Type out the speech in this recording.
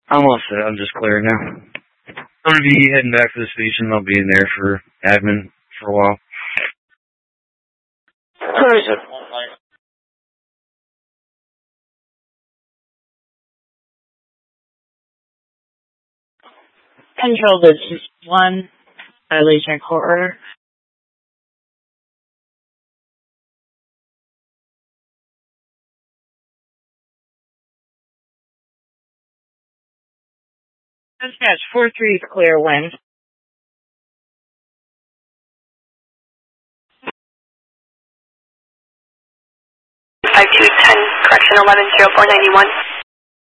I'm all set. I'm just clear now. I'm going to be heading back to the station. I'll be in there for admin for a while. Where is it? Control, this is 1 violation court order. Dispatch 4-3 is clear, wind. 5210, correction 110491.